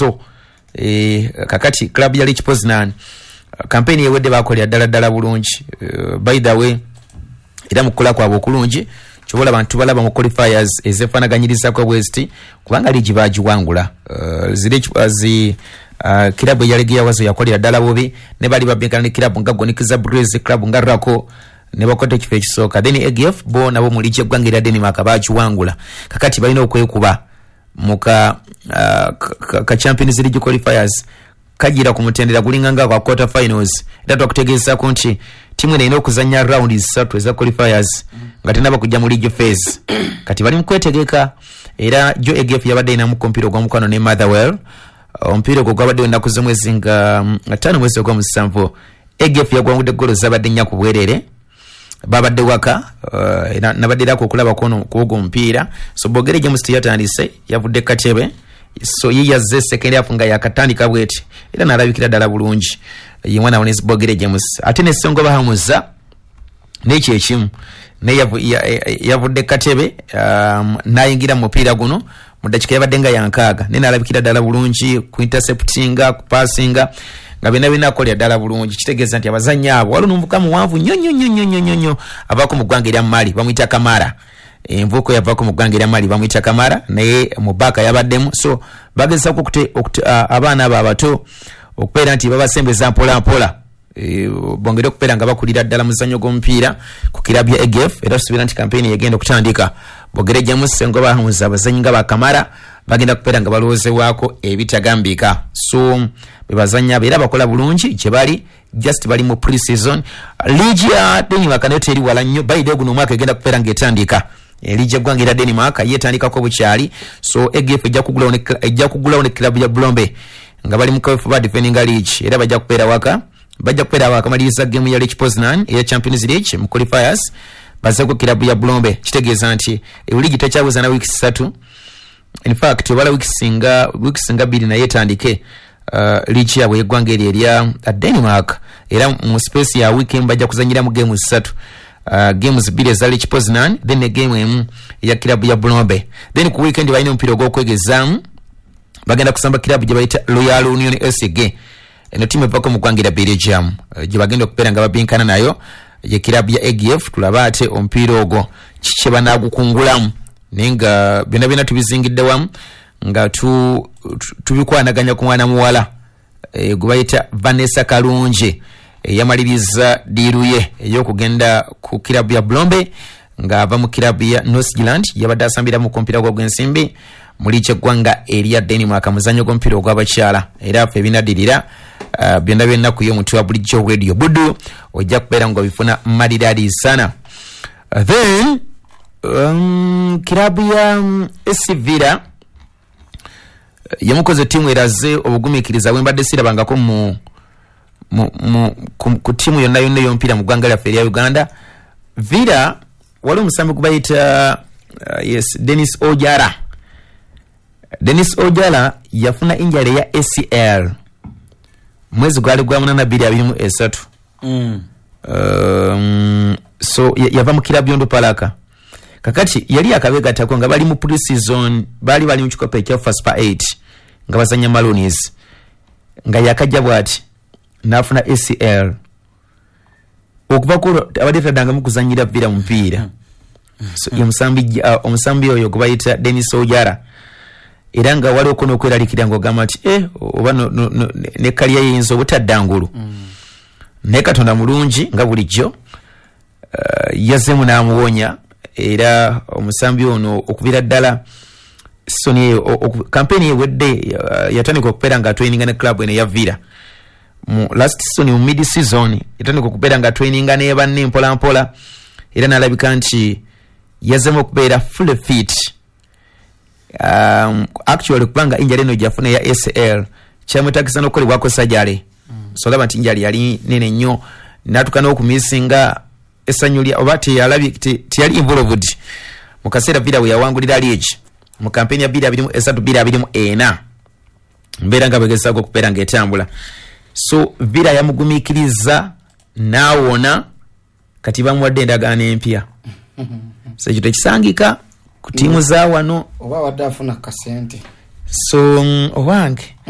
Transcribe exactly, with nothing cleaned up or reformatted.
so eh kakati club ya Lech Poznan campaign yewedde bakolya ddala ddala bulungi. Uh, by the way era mukola kwa bokulungi chobola abantu balaba mu qualifiers ezefanaganyiriza kwa West kubanga ligi bajiwangula. Uh, zile zi uh, kilabu ya ligi ya wazo yakolya ddala bobi ne bali babekana kilabu nga Gonikiza Breeze club nga Rako ne bakote kifo ekisoka then A G F bo nabo mu ligi gwangira Denmark bajiwangula kakati balina okwekuba muka uh, ka, ka Champions League qualifiers kajira kumutendera kulinganga kwa quarter finals data kutegeza konti timu ene okuzanya round zisatu eza qualifiers ngati naba kujja mu league phase kati bali mukwetegeka era jo A G F yabadde ina mu kompiro gwa mukano ne Motherwell ompiro gwa gwabadde na kuzomwezi nga gatano mwezi gwa musanvu A G F yagwangude golo zabadde nya kubwerere babadde waka uh, nabadde ko kulaba kono kugo mpira so Bogere James yatandise yavudde katebe so ye yazze second half nga yakatandika bweti era nalabikira dala bulungi ye mwana wonesi Bogere James ate ne Songo bahamuza n'ekyo ekimu ne yavudde katebe um, nayingira mu mpira guno mu dakika yabadde nga yankaaga ne nalabikira dala bulungi ku interceptinga ku passinga nga bina bina kolya dala bulungi kitegeza nti abazanya abo walo numvuka mu wanvu nyonyo nyonyo nyonyo abako mu gwange lya mali bamwita Kamara envuko yavako mu gwange lya mali bamwita Kamara naye mubaka yabaddemu so bageza ko kute uh, abana aba abato okupera nti baba sembeza mpola mpola e, bongere okupera nga bakulira ddala muzanyo g'omupiira ku kilabu ya A G F era tusubira nti campaign yegenda okutandika Bogere James Sengo bahamuza abazanyi nga ba Kamara bagenda kupera nga balooze wako ebitagambika so bebazanya bera bakola bulungi kye bali just bali mu pre-season league ya Denmark kanete eri wala nnyo by the guno mwaka egenda kupera ngetandika league gwangira Denmark yetandika ko bukyali so A G F ejja kugula one ejja kugula one club ya Blombe nga bali mu kafu ba defending league era bajja kupera waka bajja kupera waka maliriza game ya Lech Poznan ya Champions League mu qualifiers bazako club ya Blombe kitegeza nti e league tachabuza na weeks tatu in fact wala weeks singa weeks singa bili na yetandike Uh, lichi ya wegwangeri eria uh, Denmark era mu space ya weekend bajja kuzanyira mu games tatu uh, games bile za Lech Poznan then a game emu ya kilabu ya Blombe then ku weekend bayina mpira gwo kwegezamu bagenda kusamba kilabu je bayita Royal Union S G eno timu epako mu gwangira Belgium uh, je bagenda okupera nga babinkana nayo je kilabu ya A G F tulabate ompira ogwo kiche banagukungulamu ninga bina bina tubizingidde wamu nga tu tubikwanaganya ku mwana muwala e, gubayita Vanessa Kalunje e, yamaliriza diruye eyokugenda ku kilabu ya Blombe nga ava mu kilabu ya Northland yabadde asambira mu kompira gwa gwensimbi muliche gwanga eria Denmark muzanyo gompira ogw'abakyala era fe binadirira uh, byonna byonna ku yo mutu wa Bulijjo Radio Budu ojja kupera ngo bifuna malirali sana uh, then um, kilabu ya um, S Villa yamukoze timu eraze obugumikiriza bwembadde sirabangako mu mu, mu ku, ku timu yonna yonna yompira mu gwanga lya feria Uganda Villa wali omusambi gubayita uh, yes Dennis Ojara Dennis Ojara yafuna injury ya A C L mwezi gwali gwa munana bili abiri mu esatu mm. um, so yava mu kilabu yondo palaka kakati yali akabega tako nga bali mu pre-season bali bali mu kikope kya first pa eight nga bazanya Maroons nga yakajja bwati nafuna A C L okuva ko abadde danga mu kuzanyira Villa mu mpira so yomusambi uh, omusambi oyo gubayita Dennis Ojara era nga wali okono kweralikira ngo gamati eh oba no, no, no, ne kaliya yinzo butaddangulu mm. ne Katonda mulungi nga bulijjo uh, yazemu namuwonya era omusambi ono okubira ddala soni campaign yewedde uh, yatandika okupera nga training ne club ene ya Villa mu last season mu mid season yatandika okupera nga training ne banne mpola mpola era nalabika nti yazemu okubera full fit um, actually kupanga injury no jafuna ya A C L kyamutakisa nokolebwako sajale mm. so laba nti injury yali nene nnyo natukana okumisinga esanyulya obati yalabi tiyali involved mukasera Villa we yawangulira league mu campaign ya Villa abiri mu esatu Villa abiri mu ena mbera nga bagesa ko kupera ngetambula so Villa yamugumikiriza nawona kati bamwadde endagaano empya so ekyo tekisangika ku tiimu za wano oba wadde afuna kasente so um, owange